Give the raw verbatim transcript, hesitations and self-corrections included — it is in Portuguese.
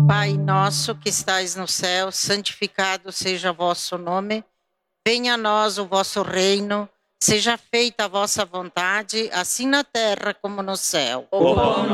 Pai nosso que estais no céu, santificado seja o vosso nome. Venha a nós o vosso reino. Seja feita a vossa vontade, assim na terra como no céu. O pão